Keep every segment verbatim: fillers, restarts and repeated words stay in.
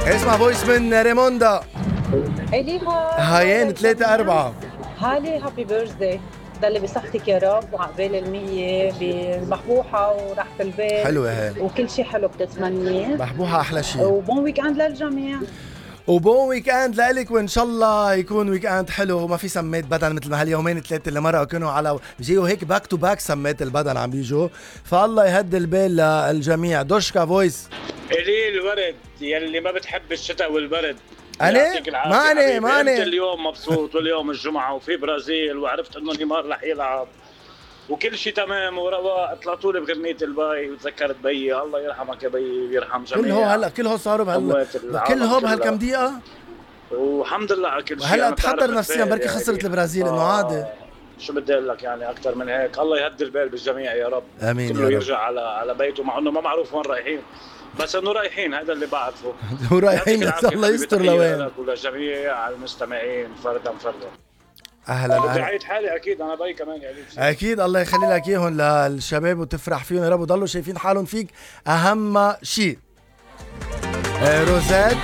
اسمع فويس من ريموندا. إليها هايين ثلاثة أربعة. هالي هابي بيرثداي، ضل بصحتك يا رب وعقبال المية بالمحبوحة وراحة البال حلوة هاي، وكل شيء حلو بتتمنيه، محبوحة أحلى شيء. وبون ويك اند للجميع. وبون ويك اند لإلك، وان شاء الله يكون ويك اند حلو وما في سميت بدن مثل ما هاليومين ثلاثه اللي مرقوا كانوا على بيجيوا هيك باك تو باك سميت البدن عم بيجوا، فالله يهدي البال للجميع. دوشكا فويس. إلي الورد يلي ما بتحب الشتاء والبرد. أنا؟ يعطيك العافية ماني- حبيبي. ماني. أنت اليوم مبسوط واليوم الجمعة وفي برازيل وعرفت إنه نيمار رح يلعب وكل شيء تمام ورواق. طلعتوا لي بغنية الباي وتذكرت بيي، الله يرحمك يا بيي ويرحم جميع كل هو هلا كل هو صاروا بهلا أموات العالم كل هو بهالكم كلها. دقيقة. والحمد لله على كل شيء. وهلا أنا بتعرف تحضر نفسيا الخير بركي يا خسرت إلي. البرازيل انه آه، عادي. شو بدي اقول لك يعني اكثر من هيك. الله يهدي البال بالجميع يا رب. آمين يا كله رب. يرجع على على بيته، مع انه ما معروف وين رايحين، بس انه رايحين هذا اللي بعرفه. ورايحين يعطيك العافية الله حبيبي. يستر تحية لوين. لك ولجميع المستمعين فردا فردا. اهلا بدي اهلا. اعيد حالي اكيد انا بي كمان يعني. اكيد الله يخلي لك اياهم للشباب وتفرح فيهم يا رب وضلوا شايفين حالهم فيك، اهم شيء. آه روزات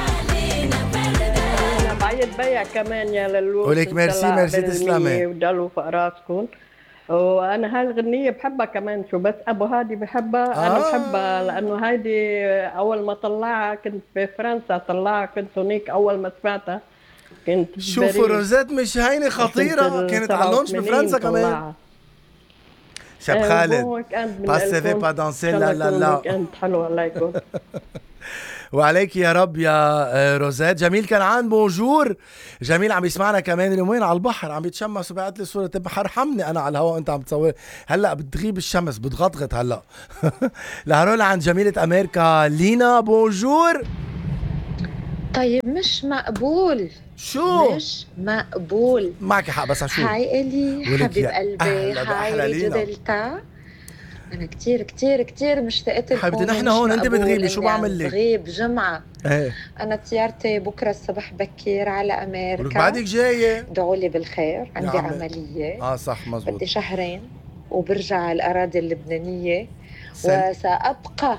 بعيد بيع كمان يا للو. ولك ميرسي ميرسي تسلمي. وضلوا فوق راسكم. وانا هالغنية بحبها كمان، شو بس ابو هادي بحبها. آه. انا بحبها لانه هيدي اول ما طلعها كنت في فرنسا، طلعها كنت هناك اول ما سمعتها كنت شوفوا روزات مش هينه خطيرة، كانت على اللونش بفرنسا كمان. شاب خالد باسيفي با دانسي لا لا لا. كانت حلوة عليكم. وعليك يا رب يا روزات. جميل كان عن بونجور. جميل عم يسمعنا كمان اليومين على البحر، عم يتشمس وبعت لي صورة البحر. حمني انا على الهواء وانت عم تصور. هلا بتغيب الشمس بتغطغط هلا. لهرول عن جميلة امريكا لينا. بونجور. طيب مش مقبول. شو مش مقبول. معك حق بس شو. هاي إلي حبيب قلبي. هاي هاي دلتا. أنا كتير كتير كتير مشتاقت لكم. حبيبتي نحن هون، أنت بتغيبي شو بعمل لك؟ بغيب جمعة. ايه أنا طيارتي بكرة الصبح بكير على أمريكا. ولك بعدك جاية. ادعوا لي بالخير، عندي عم... عملية. اه صح مزبوط. بدي شهرين وبرجع على الأراضي اللبنانية. سن... وسأبقى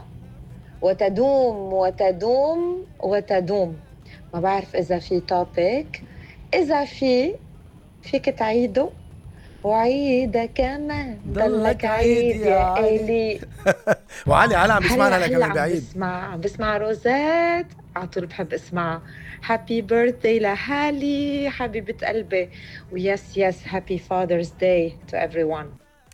وتدوم وتدوم وتدوم. ما بعرف إذا في توبيك، إذا في فيك تعيده وعيدة كمان. ضلك عيد يا إلي. وعلي علي عم بيسمعنا هلا كمان بعيد. بسمع بسمع روزات على طول بحب اسمعها. هابي بيرثداي لهالي حبيبة قلبي. ويس يس هابي فاذرز داي تو everyone.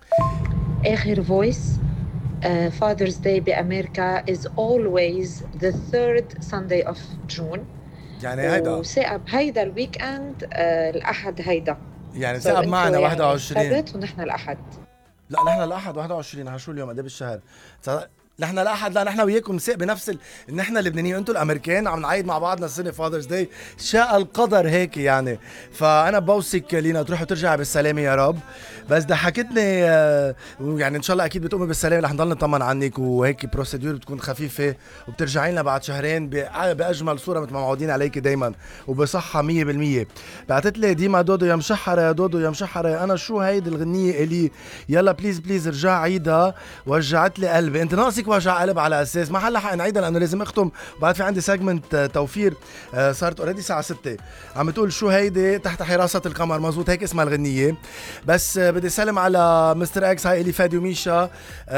آخر فويس. فاذرز داي بأمريكا is always the third Sunday of June. يعني هيدا وثاقب هيدا الويك اند آه الأحد هيدا. يعني ثاقب so معنا واحد وعشرين. يعني ونحن الأحد. لا نحن الأحد واحد وعشرين. ها شو اليوم قد ايه بالشهر؟ نحن الأحد. لا نحن وياكم مساق بنفس ال... نحن اللبنانيين وانتم الامريكان عم نعيد مع بعضنا السنه فاذرز داي. شاء القدر هيك يعني. فانا بوصيك لينا تروح وترجعي بالسلامه يا رب. بس ضحكتني يعني ان شاء الله اكيد بتقومي بالسلامه. رح نضل نطمن عنك وهيك بروسيدور بتكون خفيفه وبترجعي لنا بعد شهرين باجمل صوره مثل ما معودين عليك دائما وبصحه مية بالمية. بعثت لي ديما دودو يا مشحره يا دودو يا مشحره. انا شو هيدي الغنيه الي؟ يلا بليز بليز ارجع عيدها. وجعت لي قلبي. انت ناقصك وجع قلب على اساس ما حلحق نعيدها لانه لازم اختم. بعد في عندي سيجمنت توفير صارت اوريدي الساعه ستة. عم تقول شو هيدي؟ تحت حراسه القمر. مزبوط هيك اسمها الغنيه. بس بدي سلم على مستر اكس. هاي الي فادي وميشا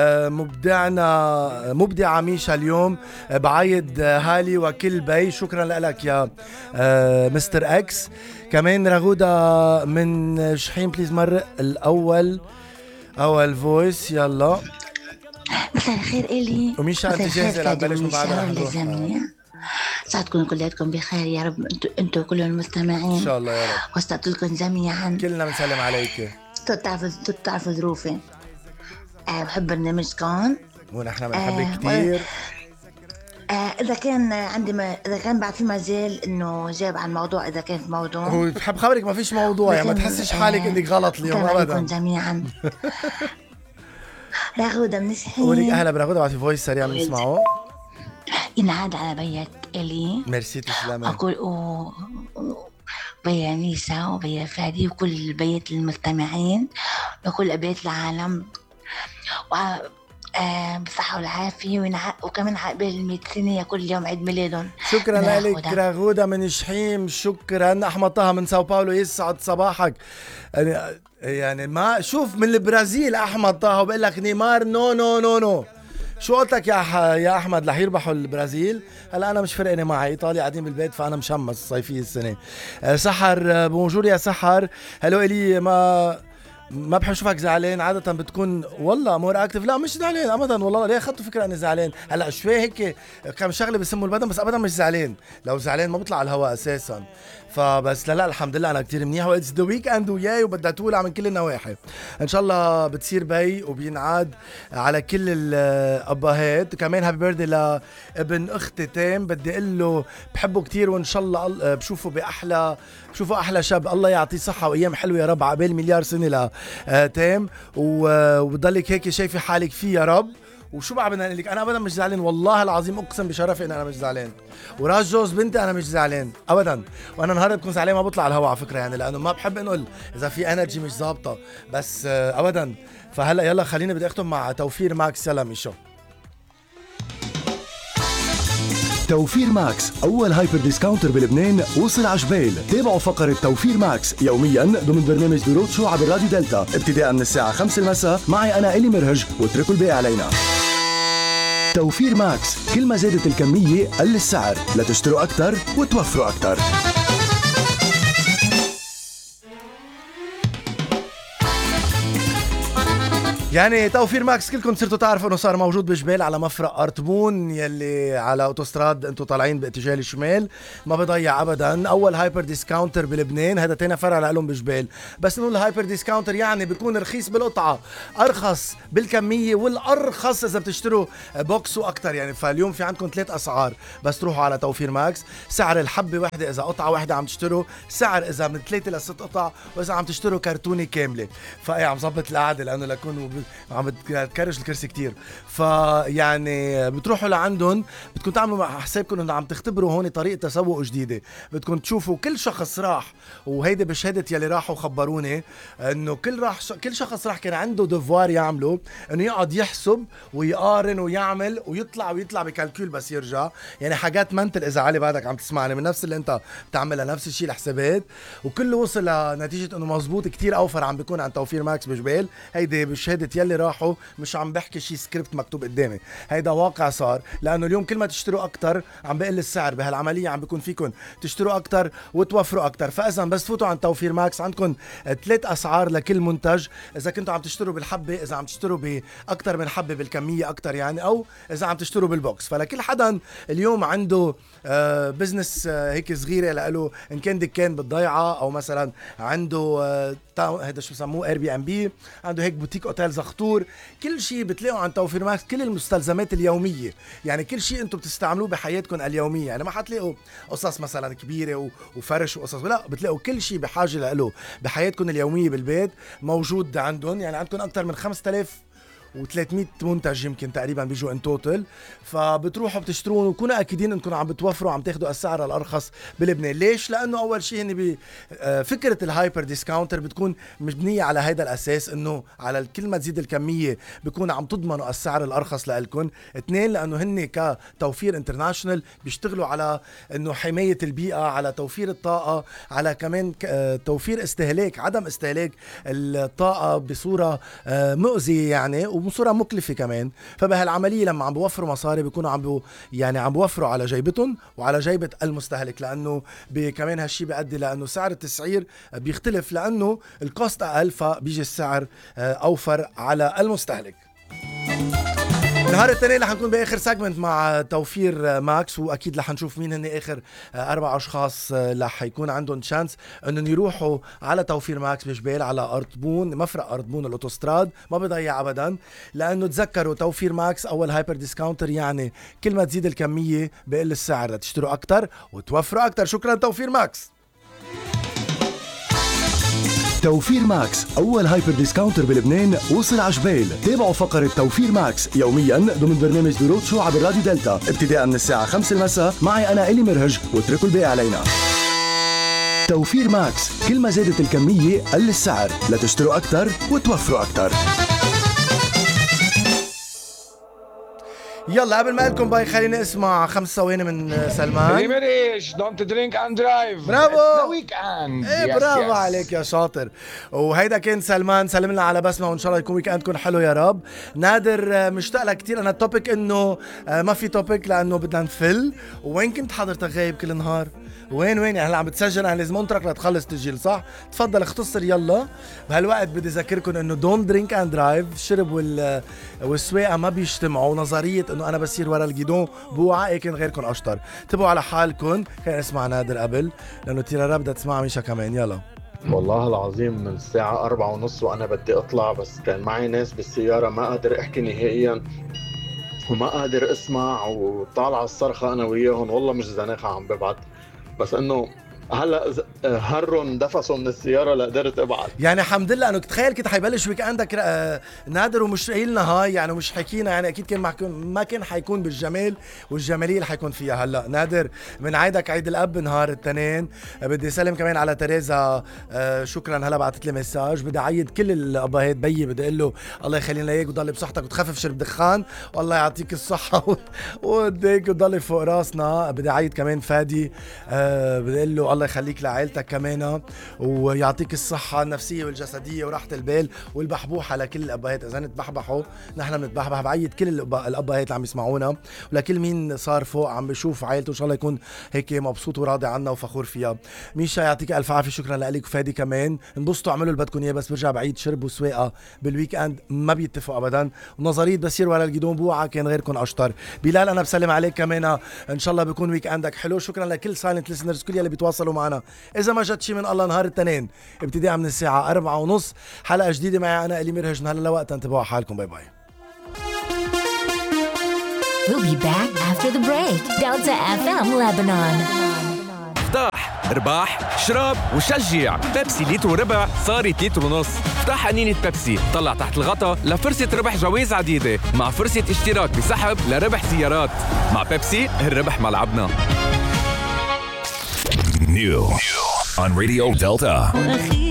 مبدعنا مبدعه ميشا اليوم. بعيد هالي وكل بي. شكرا لك يا مستر اكس. كمان رغوده من شحيم بليز مرق الاول اول فويس. يلا مساء الخير إلي. وميشا انت جاهزه لنبلش من بعدها؟ الجميع سعدكم كلياتكم بخير يا رب. انتوا انتوا كل المستمعين ان شاء الله يا رب. واشتقت لكم جميعا. كلنا بنسلم عليك. بتعرفوا بتعرفوا ظروفي. أه بحب برنامجكم ونحن بنحبك أه كثير. آه إذا كان عندي ما إذا كان بعد في مجال إنه جاب عن موضوع، إذا كان في موضوع هو بحب خبرك ما فيش موضوع يعني ما تحسش حالك إنك غلط اليوم أبدا. جميعا. رغودة من شحيم. ولك أهلا برغودة. بعد في فويس سريع بنسمعه. ينعاد على بيك إلي. ميرسي تسلمي. أقول أو بيا ميشا وبيا فادي وكل بيت المستمعين وكل بيت العالم. آه بالصحة والعافية، ونع... وكمان عقبال مية سنة كل يوم عيد ميلادهم. شكرا أنا لك راغودة. راغودة من شحيم. شكرا. احمد طه من ساو باولو، يسعد صباحك. يعني يعني ما شوف من البرازيل احمد طه وبقول لك نيمار نو نو نو نو. شو قلتك يا ح... يا احمد، رح يربحوا البرازيل؟ هلا انا مش فرقني معي، ايطاليا قاعدين بالبيت فانا مشمس صيفيه السنه. أه سحر، أه بونجور يا سحر. هلو الي. ما ما بحب اشوفك زعلان، عادة بتكون والله مور اكتف. لا مش زعلان ابدا والله، ليه اخذتوا فكرة اني زعلان؟ هلا شوي هيك كم شغلة بسموا البدن، بس ابدا مش زعلان. لو زعلان ما بطلع على الهواء اساسا. فبس لا لا الحمد لله انا كتير منيح، واتس ذا ويك اند وياي، وبدها تولع من كل النواحي. ان شاء الله بتصير بي وبينعاد على كل الابهات. كمان هابي بيرثدي لابن اختي تام، بدي اقول له بحبه كتير، وان شاء الله بشوفه باحلى بشوفه احلى شاب. الله يعطيه صحة وايام حلوة يا رب، عقبال مليار سنة ل تام، وبضلك هيك شايفة حالك فيه يا رب. وشو بقى بدنا نقول لك، انا ابدا مش زعلان والله العظيم، اقسم بشرفي ان انا مش زعلان. وراس جوز بنتي انا مش زعلان ابدا، وانا نهار بكون زعلان ما بطلع على الهواء على فكره، يعني لانه ما بحب انقل اذا في انرجي مش ظابطه، بس ابدا. فهلا يلا خليني بدي اختم مع توفير ماكس. يلا ميشو. توفير ماكس أول هايبر ديسكاونتر بلبنان وصل عجبال. تابعوا فقرة توفير ماكس يوميا ضمن برنامج دروت شو عبر راديو دلتا ابتداء من الساعة خمسة المساء. معي أنا إلي مرهج، واتركوا الباقي علينا. توفير ماكس، كل ما زادت الكمية قل السعر، لتشتروا أكتر وتوفروا أكتر. يعني توفير ماكس كلكم صرتوا تعرفوا انه صار موجود بجبال على مفرق ارتبون يلي على اوتوستراد انتم طالعين باتجاه الشمال. ما بضيع ابدا، اول هايبر ديسكاونتر بلبنان، هذا تاني فرع لهم بجبال. بس انه الهايبر ديسكاونتر يعني بيكون رخيص بالقطعه، ارخص بالكميه، والارخص اذا بتشتروا بوكس واكثر. يعني فاليوم في عندكم ثلاث اسعار بس تروحوا على توفير ماكس. سعر الحبه واحده اذا قطعه واحده عم تشتروا، سعر اذا من ثلاثه لست قطع، واذا عم تشتروا كرتونه كامله. فاي عم ظبط القعده لانه لكون عم بتكرش الكرسي كتير. فيعني بتروحوا لعندهم، بدكم تعملوا مع حسابكم انه عم تختبروا هون طريقه تسوق جديده. بدكم تشوفوا كل شخص راح، وهيدي بشهاده يلي راحوا خبروني انه كل راح كل شخص راح كان عنده دفوار يعمله، انه يقعد يحسب ويقارن ويعمل ويطلع ويطلع بكالكول بس يرجع. يعني حاجات منتل اذا علي بعدك عم تسمعني من نفس اللي انت بتعملها، نفس الشيء الحسابات، وكله وصل لنتيجه انه مزبوط كتير اوفر عم بيكون عن توفير ماكس بجبال. هيدي بشهاده يلي راحوا، مش عم بحكي شي سكريبت مكتوب قدامي، هيدا واقع صار. لانه اليوم كل ما تشتروا اكتر عم بقل السعر بهالعمليه، عم بيكون فيكم تشتروا اكتر وتوفروا اكتر. فاذا بس فوتوا عن توفير ماكس، عندكم ثلاث اسعار لكل منتج، اذا كنتوا عم تشتروا بالحبه، اذا عم تشتروا باكتر من حبه بالكميه اكتر يعني، او اذا عم تشتروا بالبوكس. فلكل حدا اليوم عنده آه بزنس آه هيك صغيره له، ان كان دكان بالضيعه، او مثلا عنده آه هذا شو بسموه اير بي ام بي، عنده هيك بوتيك اوتيل زخطور، كل شيء بتلاقوا عن توفير ماكس. كل المستلزمات اليوميه، يعني كل شيء انتم بتستعملوه بحياتكم اليوميه. يعني ما حتلاقوا قصص مثلا كبيره وفرش وقصص، لا، بتلاقوا كل شيء بحاجه له بحياتكم اليوميه بالبيت موجود عندهم. يعني عندكم اكثر من خمسة آلاف وثلاثمية منتج يمكن تقريبا بيجوا ان توتل. فبتروحوا بتشترون وكونوا اكيدين انكم عم بتوفروا، عم تاخذوا السعر الارخص بلبنان. ليش؟ لانه اول شيء هن فكره الهايبر ديسكاونتر بتكون مبنيه على هذا الاساس، انه على كل ما تزيد الكميه بيكون عم تضمنوا السعر الارخص لكم. اثنين، لانه هن كتوفير انترناشونال بيشتغلوا على انه حمايه البيئه، على توفير الطاقه، على كمان توفير استهلاك عدم استهلاك الطاقه بصوره مؤذيه يعني، وبصوره مكلفه كمان. فبهالعمليه لما عم بوفروا مصاري بيكونوا عم بو يعني عم بوفروا على جيبتهم وعلى جيبه المستهلك، لانه كمان هالشيء بيؤدي لانه سعر التسعير بيختلف، لانه الكوست اقل فبيجي السعر اوفر على المستهلك. النهار الثاني رح نكون باخر سيجمنت مع توفير ماكس، واكيد رح نشوف مين هن اخر اربع اشخاص رح يكون عندهم شانس انهم يروحوا على توفير ماكس بجبال على ارتبون، مفرق ارتبون الاوتوستراد. ما بضيع ابدا، لانه تذكروا توفير ماكس اول هايبر ديسكاونتر، يعني كل ما تزيد الكميه بقل السعر لتشتروا اكثر وتوفروا اكثر. شكرا توفير ماكس. توفير ماكس أول هايبر ديسكاونتر بلبنان وصل عجبال. تابعوا فقرة توفير ماكس يوميا ضمن برنامج دروت شو عبر راديو دلتا ابتداء من الساعة خمسة المساء. معي أنا إلي مرهج، واتركوا الباقي علينا. توفير ماكس، كل ما زادت الكمية قل السعر، لتشتروا أكتر وتوفروا أكتر. يلا قبل ما لكم باي خليني اسمع خمس ثواني من سلمان. ليمريش دونت درينك اند درايف. برافو. ويك اند. ايه برافو عليك يا شاطر. وهيدا كان سلمان، سلم لنا على بسمه وان شاء الله يكون ويك اندكم حلو يا رب. نادر مشتاق لك كثير. انا التوبيك انه ما في توبيك لانه بدنا نفل. وين كنت حضرتك غايب كل النهار؟ وين وين هلا عم بتسجل؟ انا لازم انطرك لتخلص تسجيل صح؟ تفضل اختصر يلا. بهالوقت بدي اذكركم انه دون درينك اند درايف، الشرب وال والسواقه ما بيجتمعوا. نظريه انه انا بصير ورا الجيدون بوعى يمكن غيركم اشطر. انتبهوا على حالكم. خلينا نسمع نادر قبل لانه تيرا بدها تسمع ميشا كمان. يلا. والله العظيم من الساعة أربعة ونص وأنا بدي أطلع، بس كان معي ناس بالسيارة ما قادر أحكي نهائيا وما قادر أسمع، وطالعة الصرخة أنا وياهم. والله مش زناخة عم ببعت، بس إنه هلا هرن دفسوا من السياره لقدرت ابعت. يعني الحمد لله انه تخيل كنت حيبلش ويك اندك آه نادر ومش قايلنا هاي يعني ومش حكينا، يعني اكيد كان معكم ما كان حيكون بالجمال والجماليه اللي حيكون فيها. هلا نادر من عيدك عيد الاب نهار الاثنين. آه بدي اسلم كمان على تريزا. آه شكرا هلا بعثت لي مساج. بدي اعيد كل الابهات بيي بدي اقول له الله يخلي لنا اياك وضل بصحتك وتخفف شرب دخان والله يعطيك الصحه ووديك وضل فوق راسنا. بدي اعيد كمان فادي. آه بدي اقول له الله يخليك لعائلتك كمان ويعطيك الصحة النفسية والجسدية وراحة البال والبحبوحة لكل الأبهات. إذا نتبحبحوا نحن بنتبحبح. بعيد كل الأبهات اللي عم يسمعونا ولكل مين صار فوق عم بيشوف عائلته إن شاء الله يكون هيك مبسوط وراضي عنا وفخور فيها. ميشا يعطيك ألف عافية. شكرا لك وفادي كمان. انبسطوا اعملوا اللي بدكم إياه، بس برجع بعيد شرب وسواقة بالويك أند ما بيتفقوا أبدا. ونظرية بصير ورا الجدون بوعى كان غيركم أشطر. بلال أنا بسلم عليك كمان، إن شاء الله بيكون ويك أندك حلو. شكرا لكل سايلنت ليسنرز كل يلي بيتواصلوا معنا. إذا ما جت شي من الله نهار الاثنين ابتداء من الساعة أربعة ونص حلقة جديدة معي أنا إلي مرهج. هلا لوقتها انتبهوا حالكم. باي باي. We'll be back after the break. Delta إف إم Lebanon. افتح ارباح شرب وشجع. بيبسي لتر وربع صارت لتر ونص. افتح قنينة بيبسي طلع تحت الغطا لفرصة ربح جوائز عديدة مع فرصة اشتراك بسحب لربح سيارات. مع بيبسي الربح ملعبنا. New on Radio Delta.